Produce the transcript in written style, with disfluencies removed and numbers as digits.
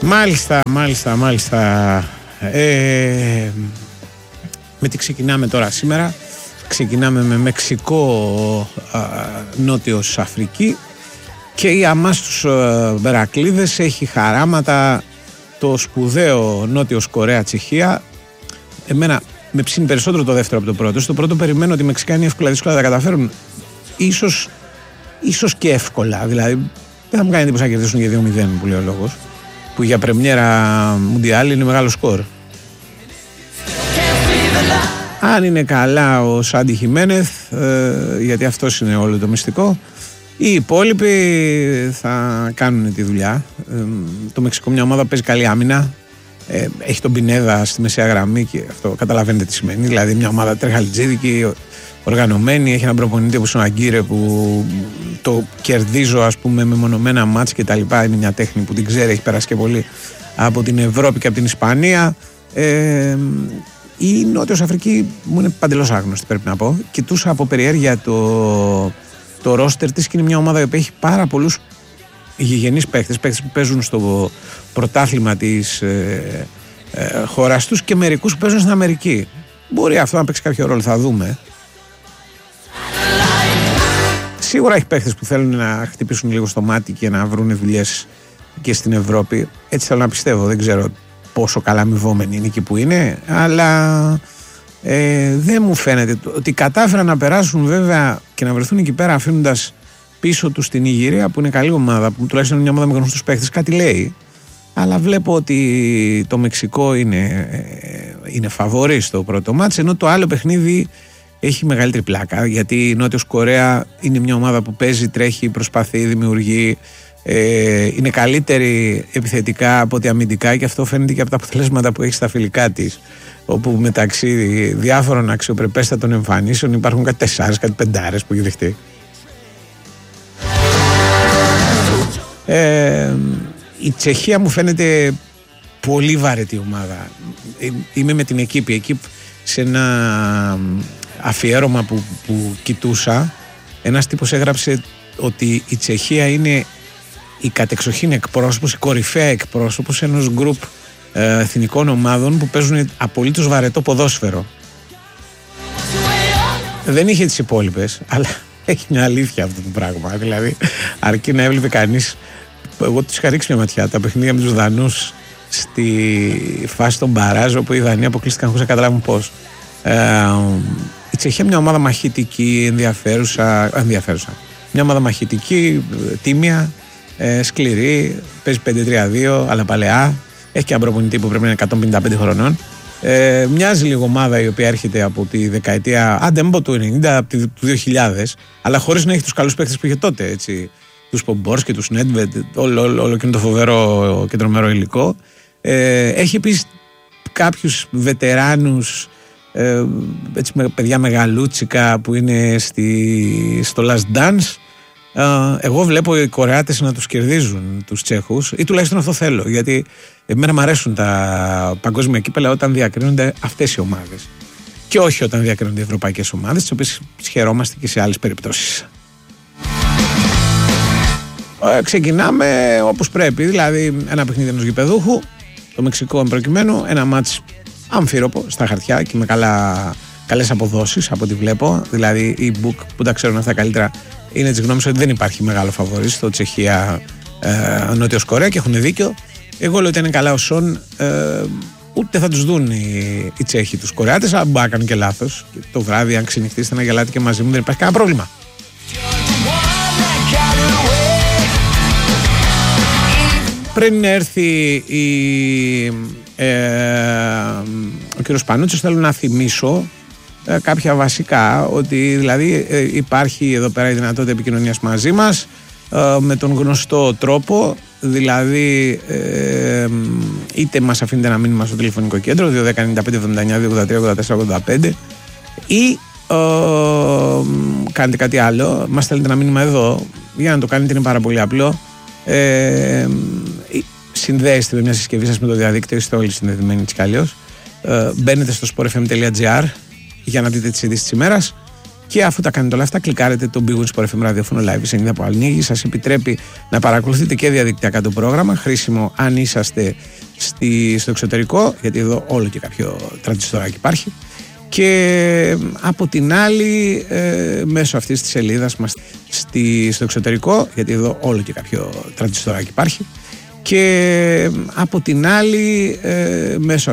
Μάλιστα. Με τι ξεκινάμε τώρα σήμερα? Ξεκινάμε με Μεξικό, Νότιος Αφρική, και η Αμάς τους Μπερακλίδες έχει χαράματα το σπουδαίο Νότιος Κορέα Τσεχία. Εμένα με ψήνει περισσότερο το δεύτερο από το πρώτο. Στο πρώτο περιμένω ότι οι Μεξικάνοι δύσκολα θα τα καταφέρουν. Ίσως και εύκολα. Δηλαδή δεν θα μου κάνει εντύπωση να κερδίσουν για 2-0 που λέει ο λόγος, που για πρεμιέρα Μουντιάλ είναι μεγάλο σκορ. Αν είναι καλά ο Σάντι Χιμένεθ, γιατί αυτός είναι όλο το μυστικό, οι υπόλοιποι θα κάνουν τη δουλειά. Το Μεξικό μια ομάδα που παίζει καλή άμυνα, έχει τον Πινέδα στη μεσαία γραμμή και αυτό καταλαβαίνετε τι σημαίνει. Δηλαδή μια ομάδα τρεχαλιτζίδικη, οργανωμένη, έχει έναν προπονητή όπως ο Αγκύρε που το κερδίζω ας πούμε με μονομένα μάτς και τα λοιπά. Είναι μια τέχνη που την ξέρει, έχει περάσει και πολύ από την Ευρώπη και από την Ισπανία. Η Νότιος Αφρική μου είναι παντελώς άγνωστη, πρέπει να πω. Κοιτούσα από περιέργεια το ρόστερ της και είναι μια ομάδα που έχει πάρα πολλούς γηγενείς παίχτες που παίζουν στο πρωτάθλημα της χώρας τους και μερικούς που παίζουν στην Αμερική. Μπορεί αυτό να παίξει κάποιο ρόλο, θα δούμε. Σίγουρα έχει παίχτες που θέλουν να χτυπήσουν λίγο στο μάτι και να βρουν δουλειές και στην Ευρώπη. Έτσι θέλω να πιστεύω, δεν ξέρω πόσο καλά αμοιβόμενοι είναι εκεί που είναι, αλλά δεν μου φαίνεται ότι κατάφεραν να περάσουν βέβαια και να βρεθούν εκεί πέρα αφήνοντας πίσω τους την Ιγυρία που είναι καλή ομάδα, που τουλάχιστον είναι μια ομάδα με γνωστούς παίχτες, κάτι λέει, αλλά βλέπω ότι το Μεξικό είναι φαβορί στο πρώτο μάτς, ενώ το άλλο παιχνίδι έχει μεγαλύτερη πλάκα, γιατί η Νότιος Κορέα είναι μια ομάδα που παίζει, τρέχει, προσπαθεί, δημιουργεί, είναι καλύτερη επιθετικά από ότι αμυντικά, και αυτό φαίνεται και από τα αποτελέσματα που έχει στα φιλικά της, όπου μεταξύ διάφορων αξιοπρεπέστατων εμφανίσεων υπάρχουν κάτι 4, κάτι 5 που έχει δεχτεί. Η Τσεχία μου φαίνεται πολύ βαρετή ομάδα. Είμαι με την Εκίπη σε ένα αφιέρωμα που κοιτούσα, ένας τύπος έγραψε ότι η Τσεχία είναι η κατεξοχήν εκπρόσωπος, η κορυφαία εκπρόσωπος ενός γκρουπ εθνικών ομάδων που παίζουν απολύτως βαρετό ποδόσφαιρο. Δεν είχε τις υπόλοιπες, αλλά έχει μια αλήθεια αυτό το πράγμα. Δηλαδή, αρκεί να έβλεπε κανείς. Εγώ τους είχα ρίξει μια ματιά τα παιχνίδια με τους Δανούς στη φάση των μπαράζ, όπου οι Δανείοι αποκλείστηκαν χωρίς να καταλάβουν πώς. Η Τσεχία μια ομάδα μαχητική, ενδιαφέρουσα. Μια ομάδα μαχητική, τίμια, σκληρή, παίζει 5-3-2, αλλά παλαιά. Έχει και έναν προπονητή που πρέπει να είναι 155 χρονών. Μοιάζει λίγο ομάδα η οποία έρχεται από τη δεκαετία, δεν πω του 90, από του 2000, αλλά χωρίς να έχει τους καλούς παίκτες που είχε τότε. Έτσι. Τους Πομπόρς και τους Νέντβεντ, όλο εκείνο το φοβερό και τρομερό υλικό. Έχει επίσης κάποιους βετεράνους, έτσι, με παιδιά μεγαλούτσικα που είναι στο Last Dance. Εγώ βλέπω οι Κορεάτες να τους κερδίζουν τους Τσέχους, ή τουλάχιστον αυτό θέλω, γιατί εμένα μου αρέσουν τα παγκόσμια κύπελα όταν διακρίνονται αυτές οι ομάδες και όχι όταν διακρίνονται οι ευρωπαϊκές ομάδες, τις οποίες χαιρόμαστε και σε άλλες περιπτώσεις. Ξεκινάμε όπως πρέπει, δηλαδή ένα παιχνίδι ενός γηπεδούχου, το Μεξικό εν προκειμένου, ένα μάτς αμφίροπο στα χαρτιά και με καλές αποδόσεις από ό,τι βλέπω. Δηλαδή οι book που τα ξέρουν αυτά καλύτερα είναι της γνώμης ότι δεν υπάρχει μεγάλο φαβορί στο Τσεχία Νότιος Κορέα, και έχουν δίκιο. Εγώ λέω ότι είναι καλά ο Σον, ούτε θα τους δουν οι Τσέχοι τους Κορεάτες, αλλά μπορεί να κάνουν και λάθος. Και το βράδυ, αν ξενυχτήσετε να γελάτε και μαζί μου, δεν υπάρχει κανένα πρόβλημα. Πριν έρθει ο κύριος Πανούτσος, θέλω να θυμίσω κάποια βασικά, ότι δηλαδή υπάρχει εδώ πέρα η δυνατότητα επικοινωνίας μαζί μας με τον γνωστό τρόπο, δηλαδή είτε μας αφήνετε ένα μήνυμα στο τηλεφωνικό κέντρο 210-95-79-283-84-85 ή κάνετε κάτι άλλο, μας στέλνετε ένα μήνυμα εδώ. Για να το κάνετε είναι πάρα πολύ απλό. Συνδέεστε με μια συσκευή σας με το διαδίκτυο, είστε όλοι συνδεδεμένοι έτσι κι αλλιώς. Μπαίνετε στο sportfm.gr για να δείτε τις ειδήσεις της ημέρας Και αφού τα κάνετε όλα αυτά, κλικάρετε το Big Wins Sport FM ραδιόφωνο live σελίδα που ανοίγει. Σας επιτρέπει να παρακολουθείτε και διαδικτυακά το πρόγραμμα. Χρήσιμο αν είσαστε στο εξωτερικό, γιατί εδώ όλο και κάποιο τραντζιστοράκι υπάρχει. Και από την άλλη, μέσω αυτής της σελίδας μας στο εξωτερικό, γιατί εδώ όλο και κάποιο τραντζιστοράκι υπάρχει. Και από την άλλη, μέσω